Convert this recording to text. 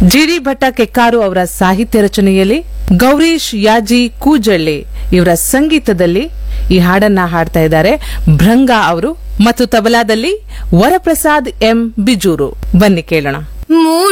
ಜಿಡಿ ಭಟ್ಟ ಕೆಕ್ಕಾರು ಅವರ ಸಾಹಿತ್ಯ ರಚನೆಯಲ್ಲಿ ಗೌರೀಶ್ ಯಾಜಿ ಕೂಜಳ್ಳಿ ಇವರ ಸಂಗೀತದಲ್ಲಿ ಈ ಹಾಡನ್ನ ಹಾಡ್ತಾ ಇದ್ದಾರೆ ಭೃಂಗ ಅವರು ಮತ್ತು ತಬಲಾದಲ್ಲಿ ವರಪ್ರಸಾದ್ ಎಂ ಬಿಜೂರು. ಬನ್ನಿ ಕೇಳೋಣ.